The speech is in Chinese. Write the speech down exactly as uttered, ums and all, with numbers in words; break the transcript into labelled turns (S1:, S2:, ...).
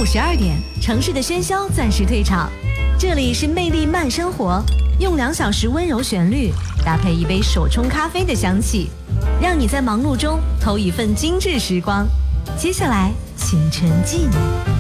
S1: 十二点，城市的喧嚣暂时退场，这里是魅力慢生活，用两小时温柔旋律搭配一杯手冲咖啡的香气，让你在忙碌中偷一份精致时光。接下来，请沉浸。